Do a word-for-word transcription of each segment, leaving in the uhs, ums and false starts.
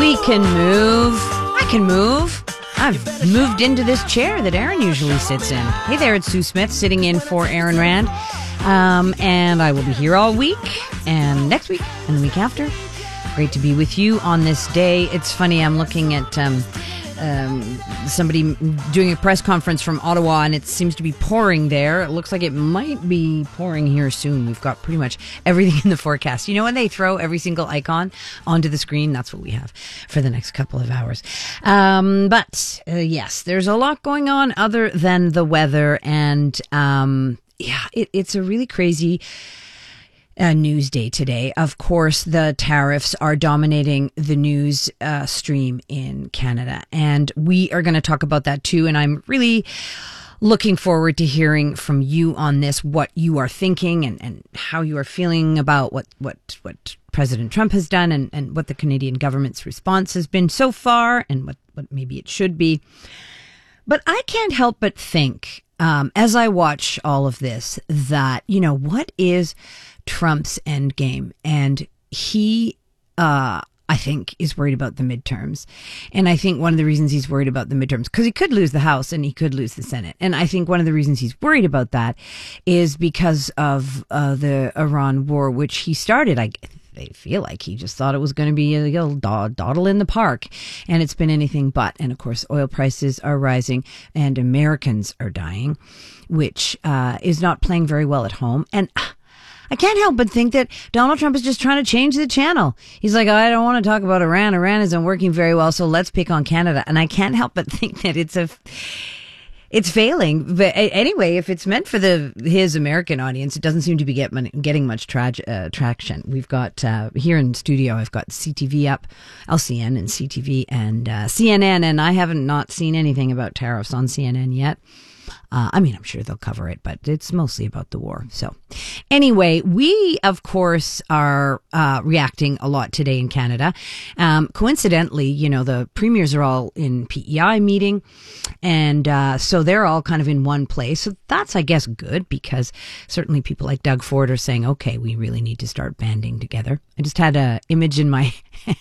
We can move. I can move. I've moved into this chair that Aaron usually sits in. Hey there, it's Sue Smith sitting in for Aaron Rand. Um, and I will be here all week and next week and the week after. Great to be with you on this day. It's funny, I'm looking at um, um, somebody doing a press conference from Ottawa, and it seems to be pouring there. It looks like it might be pouring here soon. We've got pretty much everything in the forecast. You know when they throw every single icon onto the screen? That's what we have for the next couple of hours. Um, but uh, yes, there's a lot going on other than the weather, and um, yeah, it, it's a really crazy Uh, news day today. Of course, the tariffs are dominating the news uh, stream in Canada, and we are going to talk about that too. And I'm really looking forward to hearing from you on this, what you are thinking and, and how you are feeling about what what what President Trump has done, and, and what the Canadian government's response has been so far, and what, what maybe it should be. But I can't help but think, um, as I watch all of this, that, you know, what is Trump's end game? And he, uh, I think, is worried about the midterms. And I think one of the reasons he's worried about the midterms, because he could lose the House and he could lose the Senate. And I think one of the reasons he's worried about that is because of uh, the Iran war, which he started, I they feel like he just thought it was going to be a little dawdle in the park, and it's been anything but. And of course, oil prices are rising and Americans are dying, which uh, is not playing very well at home. And I can't help but think that Donald Trump is just trying to change the channel. He's like, I don't want to talk about Iran. Iran isn't working very well, so let's pick on Canada. And I can't help but think that it's a, it's failing. But anyway, if it's meant for the his American audience, it doesn't seem to be get, getting much tra- uh, traction. We've got uh, here in studio, I've got C T V up, L C N and C T V and uh, C N N, and I haven't not seen anything about tariffs on C N N yet. Uh, I mean, I'm sure they'll cover it, but it's mostly about the war. So anyway, we, of course, are uh, reacting a lot today in Canada. Um, coincidentally, you know, the premiers are all in P E I meeting. And uh, so they're all kind of in one place. So that's, I guess, good, because certainly people like Doug Ford are saying, okay, we really need to start banding together. I just had a image in my,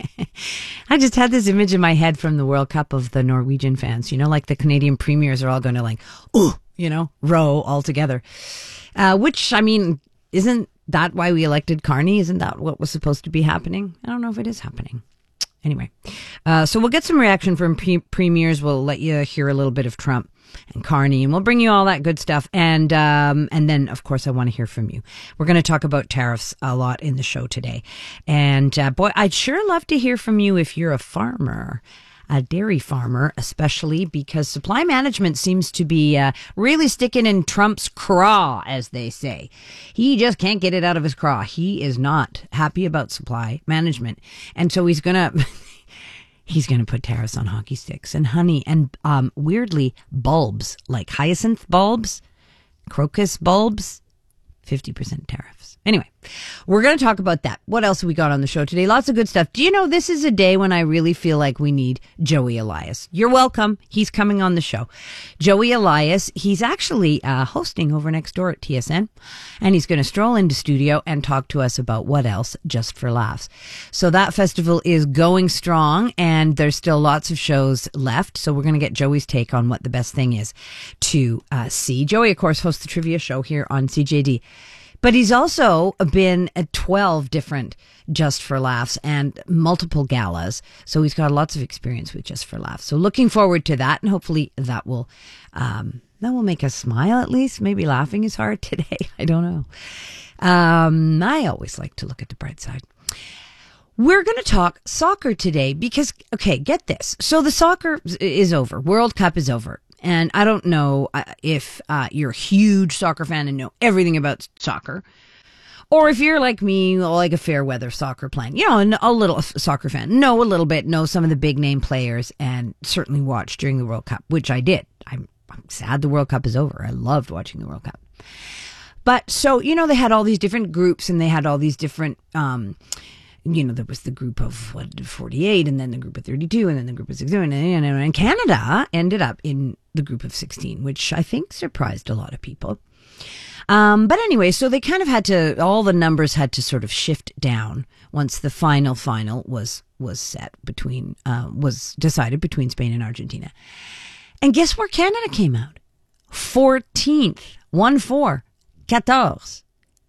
I just had this image in my head from the World Cup of the Norwegian fans, you know, like the Canadian premiers are all going to like, ooh, you know, row all together. Uh, which, I mean, isn't that why we elected Carney? Isn't that what was supposed to be happening? I don't know if it is happening. Anyway, uh, so we'll get some reaction from pre- premiers. We'll let you hear a little bit of Trump and Carney, and we'll bring you all that good stuff. And um, and then, of course, I want to hear from you. We're going to talk about tariffs a lot in the show today. And uh, boy, I'd sure love to hear from you if you're a farmer, a dairy farmer, especially because supply management seems to be uh, really sticking in Trump's craw, as they say. He just can't get it out of his craw. He is not happy about supply management. And so he's going to... He's going to put tariffs on hockey sticks and honey and, um, weirdly, bulbs, like hyacinth bulbs, crocus bulbs, fifty percent tariffs. Anyway, we're going to talk about that. What else have we got on the show today? Lots of good stuff. Do you know this is a day when I really feel like we need Joey Elias? You're welcome. He's coming on the show. Joey Elias, he's actually uh, hosting over next door at T S N, and he's going to stroll into studio and talk to us about what else, Just for Laughs. So that festival is going strong, and there's still lots of shows left. So we're going to get Joey's take on what the best thing is to uh, see. Joey, of course, hosts the trivia show here on C J D. But he's also been at twelve different Just for Laughs and multiple galas. So he's got lots of experience with Just for Laughs. So looking forward to that. And hopefully that will, um, that will make us smile at least. Maybe laughing is hard today. I don't know. Um, I always like to look at the bright side. We're going to talk soccer today because, okay, get this. So the soccer is over. World Cup is over. And I don't know uh, if uh, you're a huge soccer fan and know everything about soccer, or if you're like me, like a fair weather soccer fan, you know, a little soccer fan, know a little bit, know some of the big name players, and certainly watch during the World Cup, which I did. I'm, I'm sad the World Cup is over. I loved watching the World Cup. But so, you know, they had all these different groups and they had all these different, um, you know, there was the group of what, forty-eight, and then the group of thirty-two, and then the group of sixteen, and, and Canada ended up in the group of sixteen, which I think surprised a lot of people. Um, but anyway, so they kind of had to, all the numbers had to sort of shift down once the final final was was set between, uh, was decided between Spain and Argentina. And guess where Canada came out? fourteenth. one four. quatorze.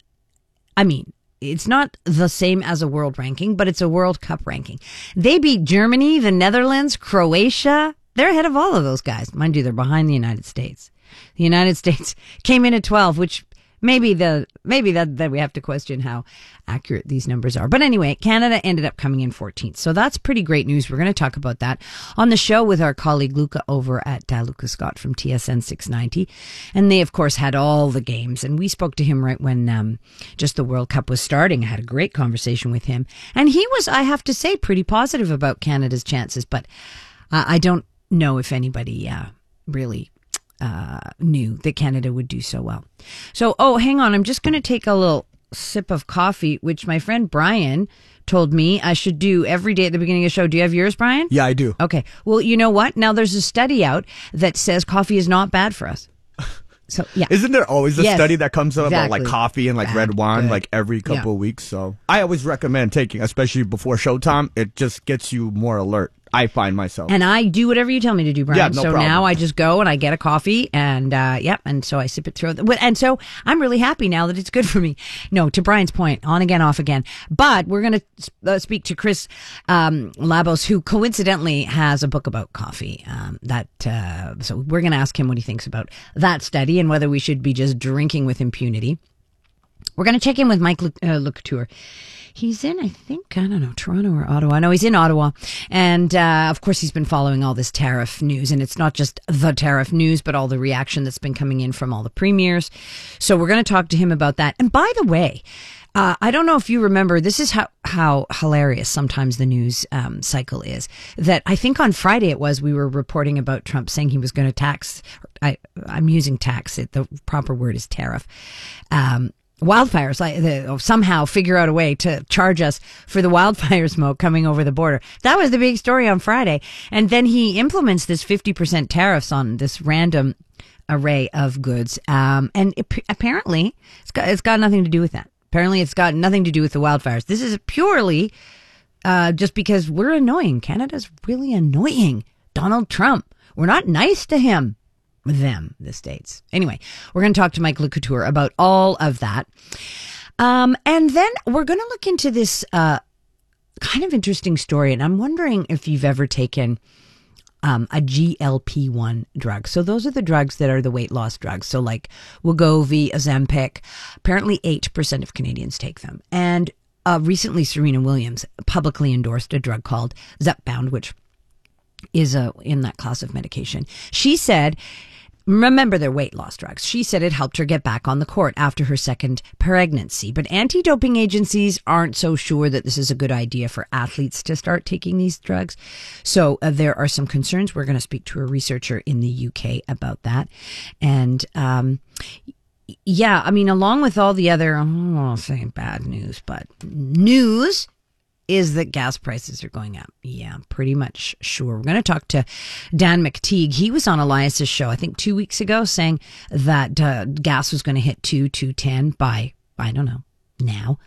I mean, it's not the same as a world ranking, but it's a World Cup ranking. They beat Germany, the Netherlands, Croatia. They're ahead of all of those guys. Mind you, they're behind the United States. The United States came in at twelve, which maybe the maybe that, that we have to question how accurate these numbers are. But anyway, Canada ended up coming in fourteenth. So that's pretty great news. We're going to talk about that on the show with our colleague Luca over at uh, Luca Scott from T S N six ninety. And they, of course, had all the games. And we spoke to him right when um, just the World Cup was starting. I had a great conversation with him. And he was, I have to say, pretty positive about Canada's chances. But uh, I don't know if anybody uh, really uh, knew that Canada would do so well. So, oh, hang on. I'm just going to take a little sip of coffee, which my friend Brian told me I should do every day at the beginning of the show. Do you have yours, Brian? Yeah, I do. Okay. Well, you know what? Now there's a study out that says coffee is not bad for us. So, yeah. Isn't there always a Yes, study that comes out exactly. about like coffee and like Bad, red wine good. like every couple Yeah. of weeks? So I always recommend taking, especially before showtime. It just gets you more alert. I find myself. And I do whatever you tell me to do, Brian. Yeah, no so problem. now I just go and I get a coffee and, uh, yep. And so I sip it through. And so I'm really happy now that it's good for me. No, to Brian's point, on again, off again. But we're going to uh, speak to Chris um, Labos, who coincidentally has a book about coffee. Um, that uh, so we're going to ask him what he thinks about that study and whether we should be just drinking with impunity. We're going to check in with Mike Le, uh, Le Couture. He's in, I think, I don't know, Toronto or Ottawa. No, he's in Ottawa. And, uh, of course, he's been following all this tariff news. And it's not just the tariff news, but all the reaction that's been coming in from all the premiers. So we're going to talk to him about that. And by the way, uh, I don't know if you remember, this is how, how hilarious sometimes the news um, cycle is. That I think on Friday it was, we were reporting about Trump saying he was going to tax, I, I'm using tax, it, the proper word is tariff, um, wildfires, like the, somehow figure out a way to charge us for the wildfire smoke coming over the border. That was the big story on Friday. And then he implements this fifty percent tariffs on this random array of goods. Um, and it, apparently it's got, it's got nothing to do with that. Apparently it's got nothing to do with the wildfires. This is purely uh, just because we're annoying. Canada's really annoying. Donald Trump. We're not nice to him. Them, the states. Anyway, we're going to talk to Mike Le Couture about all of that. Um, and then we're going to look into this uh, kind of interesting story. And I'm wondering if you've ever taken um, a G L P one drug. So those are the drugs that are the weight loss drugs. So like Wegovy, Ozempic. Apparently eight percent of Canadians take them. And uh, recently Serena Williams publicly endorsed a drug called Zepbound, which is a, in that class of medication. She said, remember, they're weight loss drugs. She said it helped her get back on the court after her second pregnancy. But anti-doping agencies aren't so sure that this is a good idea for athletes to start taking these drugs. So uh, there are some concerns. We're going to speak to a researcher in the U K about that. And, um, yeah, I mean, along with all the other, I don't want to say bad news, but news is that gas prices are going up. Yeah, pretty much sure. We're going to talk to Dan McTeague. He was on Elias's show, I think two weeks ago, saying that uh, gas was going to hit two, two ten by, I don't know, now.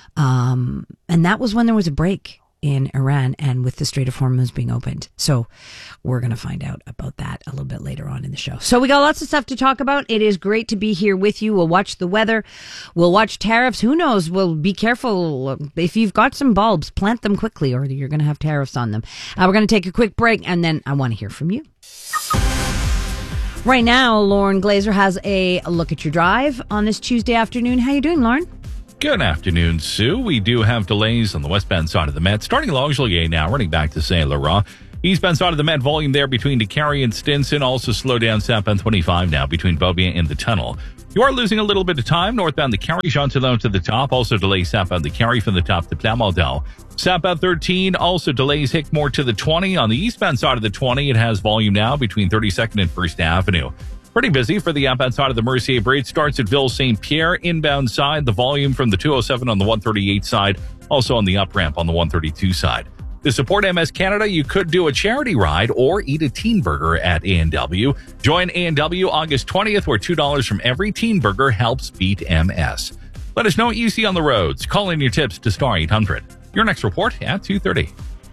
Um, and that was when there was a break in Iran and with the Strait of Hormuz being opened. So we're going to find out about that a little bit later on in the show. So we got lots of stuff to talk about. It is great to be here with you. We'll watch the weather. We'll watch tariffs. Who knows? We'll be careful. If you've got some bulbs, plant them quickly or you're going to have tariffs on them. Uh, we're going to take a quick break and then I want to hear from you. Right now, Lauren Glazer has a look at your drive on this Tuesday afternoon. How you doing, Lauren? Good afternoon, Sue. We do have delays on the westbound side of the Met, starting along Joliet now, running back to Saint Laurent. Eastbound side of the Met, volume there between DeCarry and Stinson. Also slow down southbound twenty-five now between Beaubien and the tunnel. You are losing a little bit of time. Northbound DeCarry, Jean-Talon to the top. Also delays southbound DeCarry from the top to Plamondon. Southbound thirteen, also delays Hickmore to the twenty. On the eastbound side of the twenty, it has volume now between thirty-second and First Avenue. Pretty busy for the outbound side of the Mercier Bridge. Starts at Ville Saint Pierre. Inbound side, the volume from the two oh seven on the one thirty-eight side. Also on the up ramp on the one thirty-two side. To support M S Canada, you could do a charity ride or eat a teen burger at A and W. Join A and W August twentieth, where two dollars from every teen burger helps beat M S. Let us know what you see on the roads. Call in your tips to star eight hundred. Your next report at two thirty.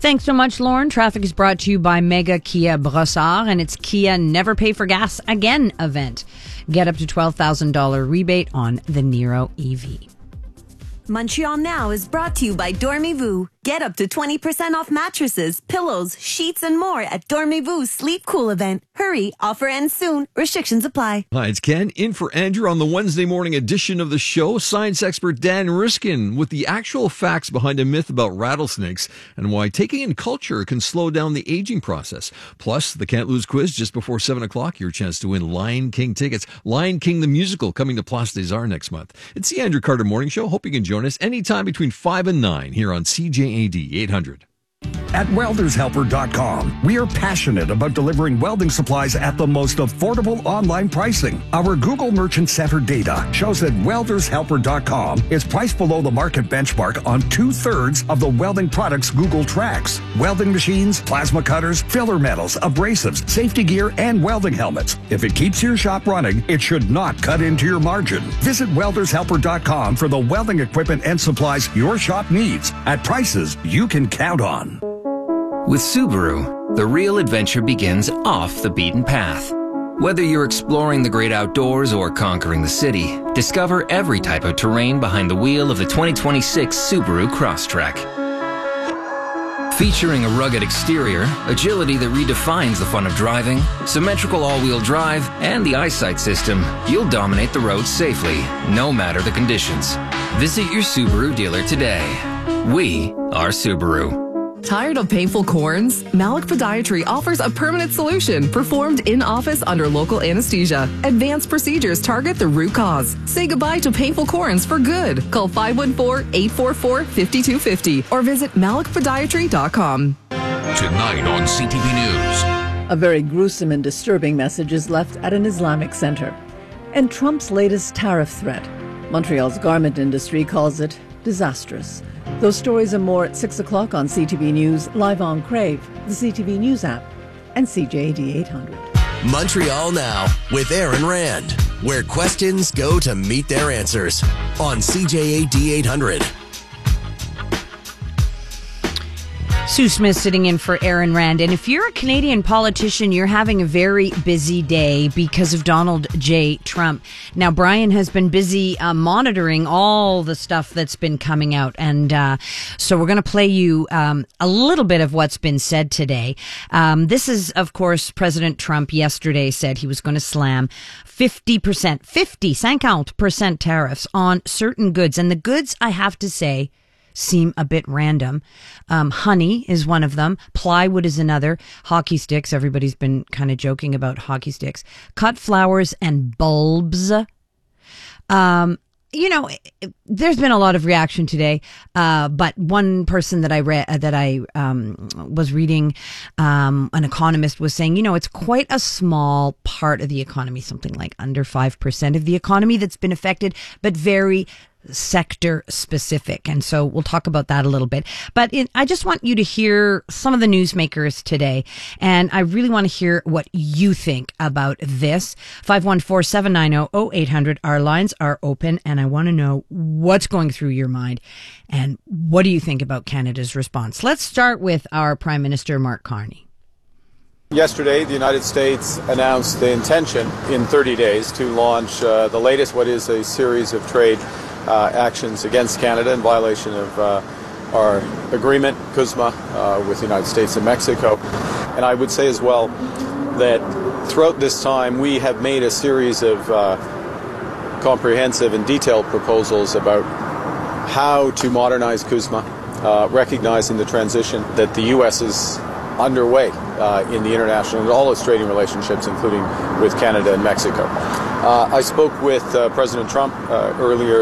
Thanks so much, Lauren. Traffic is brought to you by Mega Kia Brossard and its Kia Never Pay for Gas Again event. Get up to twelve thousand dollars rebate on the Niro E V. Montreal Now is brought to you by Dormez-vous. Get up to twenty percent off mattresses, pillows, sheets, and more at Dormez-vous Sleep Cool event. Hurry, offer ends soon. Restrictions apply. Hi, it's Ken, in for Andrew on the Wednesday morning edition of the show. Science expert Dan Riskin with the actual facts behind a myth about rattlesnakes and why taking in culture can slow down the aging process. Plus, the Can't Lose quiz just before seven o'clock. Your chance to win Lion King tickets. Lion King the Musical coming to Place des Arts next month. It's the Andrew Carter Morning Show. Hope you can join us anytime between five and nine here on C J A D eight hundred. At Welders Helper dot com, we are passionate about delivering welding supplies at the most affordable online pricing. Our Google Merchant Center data shows that Welders Helper dot com is priced below the market benchmark on two-thirds of the welding products Google tracks. Welding machines, plasma cutters, filler metals, abrasives, safety gear, and welding helmets. If it keeps your shop running, it should not cut into your margin. Visit Welders Helper dot com for the welding equipment and supplies your shop needs at prices you can count on. With Subaru, the real adventure begins off the beaten path. Whether you're exploring the great outdoors or conquering the city, discover every type of terrain behind the wheel of the twenty twenty-six Subaru Crosstrek. Featuring a rugged exterior, agility that redefines the fun of driving, symmetrical all-wheel drive, and the eyesight system, you'll dominate the road safely, no matter the conditions. Visit your Subaru dealer today. We are Subaru. Tired of painful corns? Malik Podiatry offers a permanent solution performed in-office under local anesthesia. Advanced procedures target the root cause. Say goodbye to painful corns for good. Call five one four, eight four four, five two five zero or visit malik podiatry dot com. Tonight on C T V News. A very gruesome and disturbing message is left at an Islamic center. And Trump's latest tariff threat. Montreal's garment industry calls it disastrous. Those stories and more at six o'clock on C T V News, live on Crave, the C T V News app, and C J A D eight hundred. Montreal Now with Aaron Rand, where questions go to meet their answers on C J A D eight hundred. Sue Smith sitting in for Aaron Rand. And if you're a Canadian politician, you're having a very busy day because of Donald J. Trump. Now, Brian has been busy uh, monitoring all the stuff that's been coming out. And uh, so we're going to play you um, a little bit of what's been said today. Um, this is, of course, President Trump yesterday said he was going to slam fifty percent, fifty, cinquante percent tariffs on certain goods. And the goods, I have to say, seem a bit random. Um, honey is one of them. Plywood is another. Hockey sticks. Everybody's been kind of joking about hockey sticks. Cut flowers and bulbs. Um, you know, there's been a lot of reaction today. Uh, but one person that I read, uh, that I, um, was reading, um, an economist was saying, you know, it's quite a small part of the economy, something like under five percent of the economy that's been affected, but very sector specific. And so we'll talk about that a little bit. But it, I just want you to hear some of the newsmakers today. And I really want to hear what you think about this. five one four, seven nine zero, zero eight hundred. Our lines are open. And I want to know what's going through your mind. And what do you think about Canada's response? Let's start with our Prime Minister, Mark Carney. Yesterday, the United States announced the intention in thirty days to launch uh, the latest, what is a series of trade uh, actions against Canada in violation of uh, our agreement, CUSMA, uh, with the United States and Mexico. And I would say as well that throughout this time, we have made a series of uh, comprehensive and detailed proposals about how to modernize CUSMA, uh, recognizing the transition that the U S is underway uh, in the international and all its trading relationships, including with Canada and Mexico. Uh, I spoke with uh, President Trump uh, earlier